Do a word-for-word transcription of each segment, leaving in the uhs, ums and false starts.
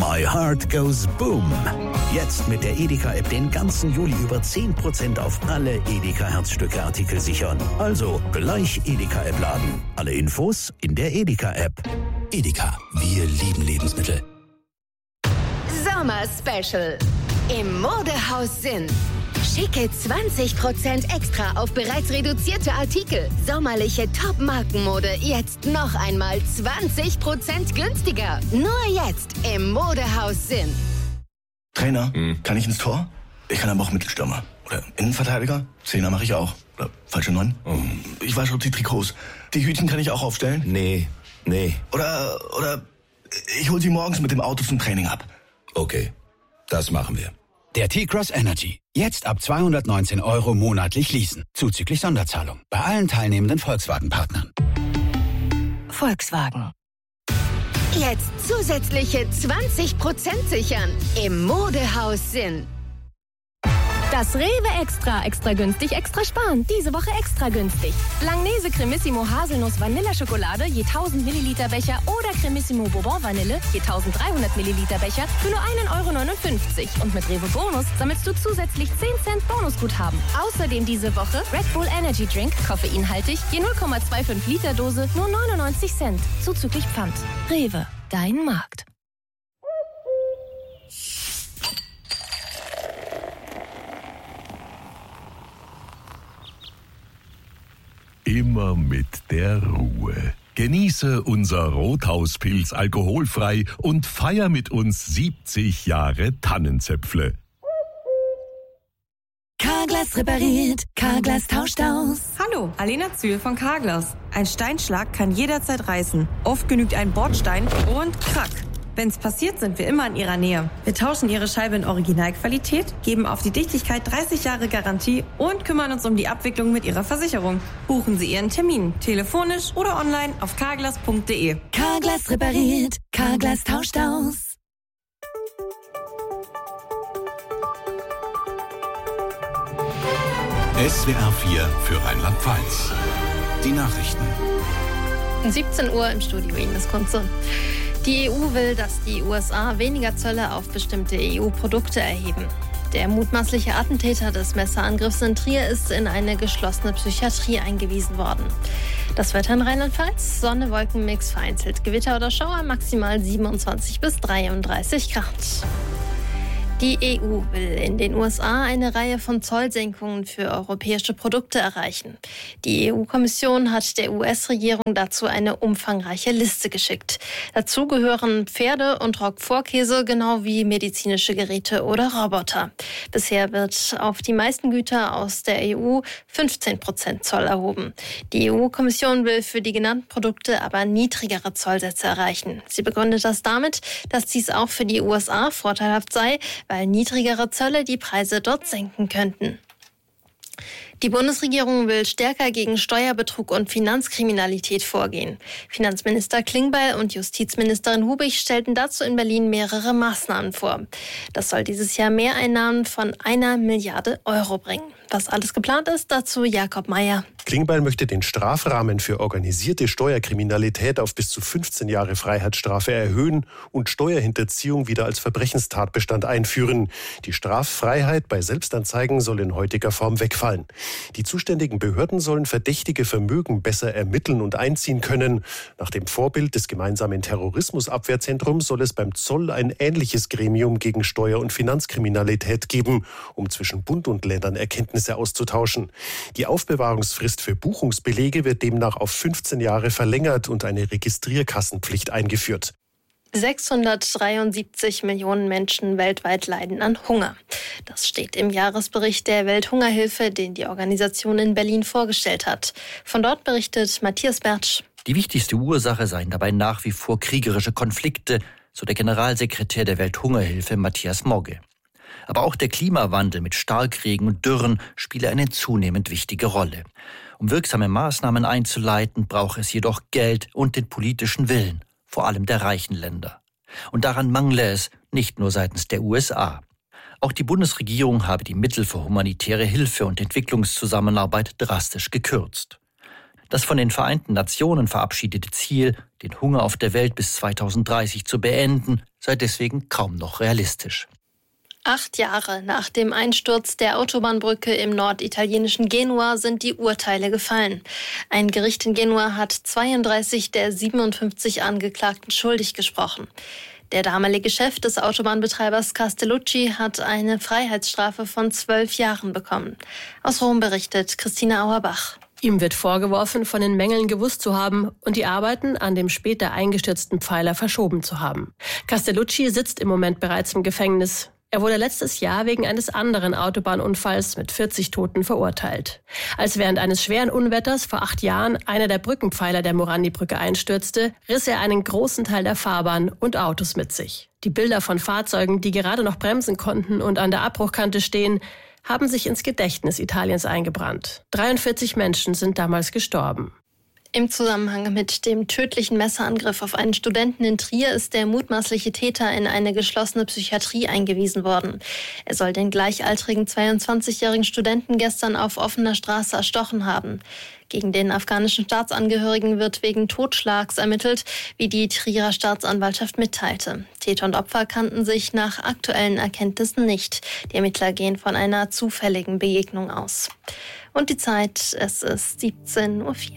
My Heart Goes Boom. Jetzt mit der Edeka-App den ganzen Juli über zehn Prozent auf alle Edeka-Herzstücke-Artikel sichern. Also gleich Edeka-App laden. Alle Infos in der Edeka-App. Edeka, wir lieben Lebensmittel. Sommer-Special. Im Modehaus Sinn. Schicke zwanzig Prozent extra auf bereits reduzierte Artikel. Sommerliche Top-Markenmode jetzt noch einmal zwanzig Prozent günstiger. Nur jetzt im Modehaus Sinn. Trainer, hm. kann ich ins Tor? Ich kann aber auch Mittelstürmer. Oder Innenverteidiger? Zehner mache ich auch. Oder falsche Neun? Oh. Ich wasche die Trikots. Die Hütchen kann ich auch aufstellen? Nee, nee. Oder, oder ich hole sie morgens mit dem Auto zum Training ab. Okay, das machen wir. Der T-Cross Energy. Jetzt ab zweihundertneunzehn Euro monatlich leasen. Zuzüglich Sonderzahlung. Bei allen teilnehmenden Volkswagen-Partnern. Volkswagen. Jetzt zusätzliche zwanzig Prozent sichern. Im Modehaus Sinn. Das Rewe Extra, extra günstig, extra sparen. Diese Woche extra günstig. Langnese Cremissimo Haselnuss Vanilleschokolade je tausend Milliliter Becher oder Cremissimo Bourbon Vanille je dreizehnhundert Milliliter Becher für nur ein Euro neunundfünfzig. Und mit Rewe Bonus sammelst du zusätzlich zehn Cent Bonusguthaben. Außerdem diese Woche Red Bull Energy Drink, koffeinhaltig, je null Komma fünfundzwanzig Liter Dose, nur neunundneunzig Cent. Zuzüglich Pfand. Rewe, dein Markt. Immer mit der Ruhe. Genieße unser Rothauspilz alkoholfrei und feier mit uns siebzig Jahre Tannenzäpfle. Carglass repariert, Carglass tauscht aus. Hallo, Alena Zühl von Carglass. Ein Steinschlag kann jederzeit reißen. Oft genügt ein Bordstein und krack. Wenn's passiert, sind wir immer in Ihrer Nähe. Wir tauschen Ihre Scheibe in Originalqualität, geben auf die Dichtigkeit dreißig Jahre Garantie und kümmern uns um die Abwicklung mit Ihrer Versicherung. Buchen Sie Ihren Termin, telefonisch oder online auf carglass punkt de. Carglass repariert, Carglass tauscht aus. S W R vier für Rheinland-Pfalz. Die Nachrichten. siebzehn Uhr im Studio Ines Kunze. Die E U will, dass die U S A weniger Zölle auf bestimmte E U-Produkte erheben. Der mutmaßliche Attentäter des Messerangriffs in Trier ist in eine geschlossene Psychiatrie eingewiesen worden. Das Wetter in Rheinland-Pfalz: Sonne, Wolkenmix, vereinzelt Gewitter oder Schauer, maximal siebenundzwanzig bis dreiunddreißig Grad. Die E U will in den U S A eine Reihe von Zollsenkungen für europäische Produkte erreichen. Die E U-Kommission hat der U S-Regierung dazu eine umfangreiche Liste geschickt. Dazu gehören Pferde- und Roquefort-Käse, genau wie medizinische Geräte oder Roboter. Bisher wird auf die meisten Güter aus der E U fünfzehn Prozent Zoll erhoben. Die E U-Kommission will für die genannten Produkte aber niedrigere Zollsätze erreichen. Sie begründet das damit, dass dies auch für die U S A vorteilhaft sei, weil niedrigere Zölle die Preise dort senken könnten. Die Bundesregierung will stärker gegen Steuerbetrug und Finanzkriminalität vorgehen. Finanzminister Klingbeil und Justizministerin Hubig stellten dazu in Berlin mehrere Maßnahmen vor. Das soll dieses Jahr Mehreinnahmen von einer Milliarde Euro bringen. Was alles geplant ist, dazu Jakob Mayer. Klingbeil möchte den Strafrahmen für organisierte Steuerkriminalität auf bis zu fünfzehn Jahre Freiheitsstrafe erhöhen und Steuerhinterziehung wieder als Verbrechenstatbestand einführen. Die Straffreiheit bei Selbstanzeigen soll in heutiger Form wegfallen. Die zuständigen Behörden sollen verdächtige Vermögen besser ermitteln und einziehen können. Nach dem Vorbild des gemeinsamen Terrorismusabwehrzentrums soll es beim Zoll ein ähnliches Gremium gegen Steuer- und Finanzkriminalität geben, um zwischen Bund und Ländern Erkenntnisse auszutauschen. Die Aufbewahrungsfrist für Buchungsbelege wird demnach auf fünfzehn Jahre verlängert und eine Registrierkassenpflicht eingeführt. sechshundertdreiundsiebzig Millionen Menschen weltweit leiden an Hunger. Das steht im Jahresbericht der Welthungerhilfe, den die Organisation in Berlin vorgestellt hat. Von dort berichtet Matthias Bertsch. Die wichtigste Ursache seien dabei nach wie vor kriegerische Konflikte, so der Generalsekretär der Welthungerhilfe Matthias Mogge. Aber auch der Klimawandel mit Starkregen und Dürren spiele eine zunehmend wichtige Rolle. Um wirksame Maßnahmen einzuleiten, braucht es jedoch Geld und den politischen Willen, vor allem der reichen Länder. Und daran mangle es nicht nur seitens der U S A. Auch die Bundesregierung habe die Mittel für humanitäre Hilfe und Entwicklungszusammenarbeit drastisch gekürzt. Das von den Vereinten Nationen verabschiedete Ziel, den Hunger auf der Welt bis zweitausenddreißig zu beenden, sei deswegen kaum noch realistisch. Acht Jahre nach dem Einsturz der Autobahnbrücke im norditalienischen Genua sind die Urteile gefallen. Ein Gericht in Genua hat zweiunddreißig der siebenundfünfzig Angeklagten schuldig gesprochen. Der damalige Chef des Autobahnbetreibers Castellucci hat eine Freiheitsstrafe von zwölf Jahren bekommen. Aus Rom berichtet Christina Auerbach. Ihm wird vorgeworfen, von den Mängeln gewusst zu haben und die Arbeiten an dem später eingestürzten Pfeiler verschoben zu haben. Castellucci sitzt im Moment bereits im Gefängnis. Er wurde letztes Jahr wegen eines anderen Autobahnunfalls mit vierzig Toten verurteilt. Als während eines schweren Unwetters vor acht Jahren einer der Brückenpfeiler der Morandi-Brücke einstürzte, riss er einen großen Teil der Fahrbahn und Autos mit sich. Die Bilder von Fahrzeugen, die gerade noch bremsen konnten und an der Abbruchkante stehen, haben sich ins Gedächtnis Italiens eingebrannt. dreiundvierzig Menschen sind damals gestorben. Im Zusammenhang mit dem tödlichen Messerangriff auf einen Studenten in Trier ist der mutmaßliche Täter in eine geschlossene Psychiatrie eingewiesen worden. Er soll den gleichaltrigen zweiundzwanzigjährigen Studenten gestern auf offener Straße erstochen haben. Gegen den afghanischen Staatsangehörigen wird wegen Totschlags ermittelt, wie die Trierer Staatsanwaltschaft mitteilte. Täter und Opfer kannten sich nach aktuellen Erkenntnissen nicht. Die Ermittler gehen von einer zufälligen Begegnung aus. Und die Zeit, es ist siebzehn Uhr vier.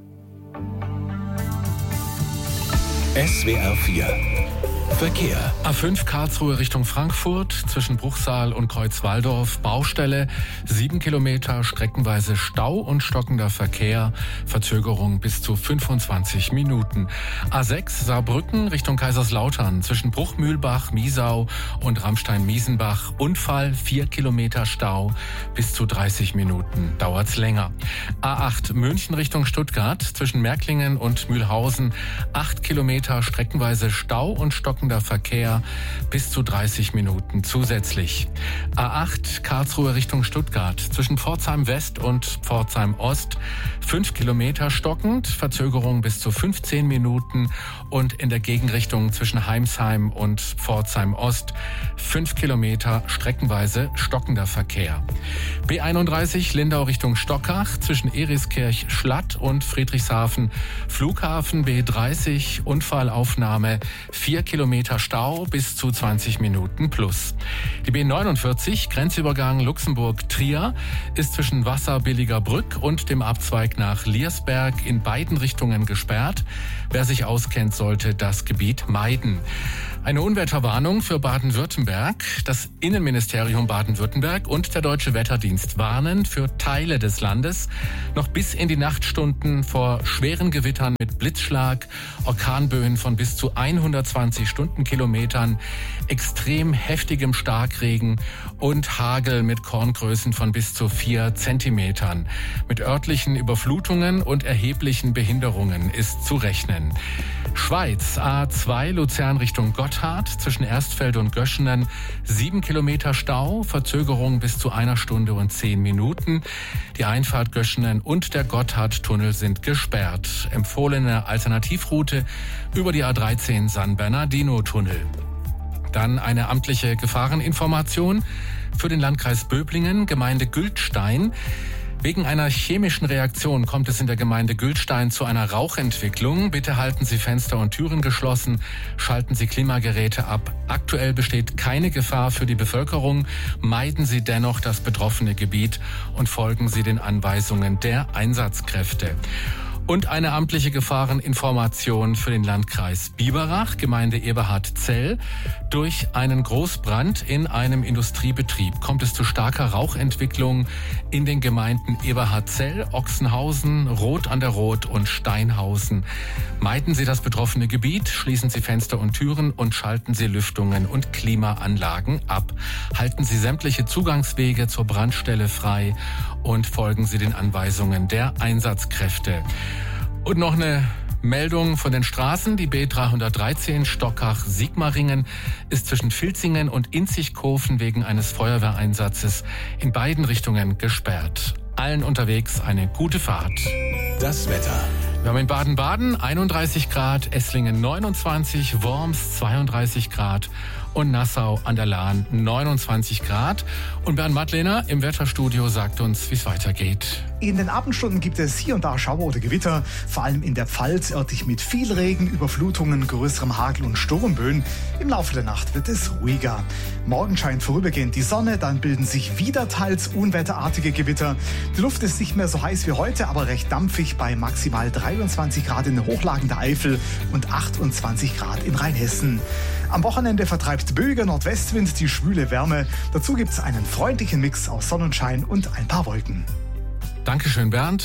S W R vier Verkehr. A fünf Karlsruhe Richtung Frankfurt, zwischen Bruchsal und Kreuzwaldorf, Baustelle, sieben Kilometer, streckenweise Stau und stockender Verkehr, Verzögerung bis zu fünfundzwanzig Minuten. A sechs Saarbrücken Richtung Kaiserslautern, zwischen Bruchmühlbach, Miesau und Ramstein-Miesenbach, Unfall, vier Kilometer Stau, bis zu dreißig Minuten, dauert's länger. A acht München Richtung Stuttgart, zwischen Märklingen und Mühlhausen, acht Kilometer, streckenweise Stau und stockender Verkehr, bis zu dreißig Minuten zusätzlich. A acht Karlsruhe Richtung Stuttgart, zwischen Pforzheim West und Pforzheim Ost, fünf Kilometer stockend, Verzögerung bis zu fünfzehn Minuten und in der Gegenrichtung zwischen Heimsheim und Pforzheim Ost, fünf Kilometer, streckenweise stockender Verkehr. B einunddreißig Lindau Richtung Stockach, zwischen Eriskirch, Schlatt und Friedrichshafen, Flughafen B dreißig, Unfallaufnahme, vier Kilometer Stau bis zu zwanzig Minuten plus. Die B neunundvierzig, Grenzübergang Luxemburg-Trier, ist zwischen Wasserbilliger-Brück und dem Abzweig nach Liersberg in beiden Richtungen gesperrt. Wer sich auskennt, sollte das Gebiet meiden. Eine Unwetterwarnung für Baden-Württemberg. Das Innenministerium Baden-Württemberg und der Deutsche Wetterdienst warnen für Teile des Landes noch bis in die Nachtstunden vor schweren Gewittern mit Blitzschlag, Orkanböen von bis zu hundertzwanzig Stundenkilometern, extrem heftigem Starkregen und Hagel mit Korngrößen von bis zu vier Zentimetern. Mit örtlichen Überflutungen und erheblichen Behinderungen ist zu rechnen. Schweiz, A zwei Luzern Richtung Gotthard, zwischen Erstfeld und Göschenen, sieben Kilometer Stau, Verzögerung bis zu einer Stunde und zehn Minuten. Die Einfahrt Göschenen und der Gotthardtunnel sind gesperrt. Empfohlene Alternativroute über die A dreizehn San Bernardino-Tunnel. Dann eine amtliche Gefahreninformation für den Landkreis Böblingen, Gemeinde Gültstein. Wegen einer chemischen Reaktion kommt es in der Gemeinde Gültstein zu einer Rauchentwicklung. Bitte halten Sie Fenster und Türen geschlossen, schalten Sie Klimageräte ab. Aktuell besteht keine Gefahr für die Bevölkerung. Meiden Sie dennoch das betroffene Gebiet und folgen Sie den Anweisungen der Einsatzkräfte. Und eine amtliche Gefahreninformation für den Landkreis Biberach, Gemeinde Eberhardzell. Durch einen Großbrand in einem Industriebetrieb kommt es zu starker Rauchentwicklung in den Gemeinden Eberhardzell, Ochsenhausen, Roth an der Roth und Steinhausen. Meiden Sie das betroffene Gebiet, schließen Sie Fenster und Türen und schalten Sie Lüftungen und Klimaanlagen ab. Halten Sie sämtliche Zugangswege zur Brandstelle frei und folgen Sie den Anweisungen der Einsatzkräfte. Und noch eine Meldung von den Straßen. Die B dreihundertdreizehn Stockach-Sigmaringen ist zwischen Filzingen und Inzigkofen wegen eines Feuerwehreinsatzes in beiden Richtungen gesperrt. Allen unterwegs eine gute Fahrt. Das Wetter. Wir haben in Baden-Baden einunddreißig Grad, Esslingen neunundzwanzig, Worms zweiunddreißig Grad und Nassau an der Lahn neunundzwanzig Grad. Und Bernd Madlener im Wetterstudio sagt uns, wie es weitergeht. In den Abendstunden gibt es hier und da Schauer oder Gewitter, vor allem in der Pfalz örtlich mit viel Regen, Überflutungen, größerem Hagel und Sturmböen. Im Laufe der Nacht wird es ruhiger. Morgen scheint vorübergehend die Sonne, dann bilden sich wieder teils unwetterartige Gewitter. Die Luft ist nicht mehr so heiß wie heute, aber recht dampfig bei maximal dreiundzwanzig Grad in den Hochlagen der Eifel und achtundzwanzig Grad in Rheinhessen. Am Wochenende vertreibt böiger Nordwestwind die schwüle Wärme. Dazu gibt es einen freundlichen Mix aus Sonnenschein und ein paar Wolken. Dankeschön, Bernd.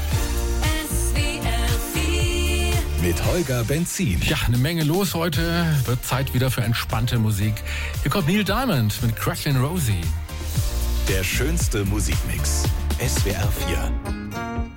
Mit Holger Benzin. Ja, eine Menge los heute. Wird Zeit wieder für entspannte Musik. Hier kommt Neil Diamond mit Cracklin' Rosie. Der schönste Musikmix. S W R vier.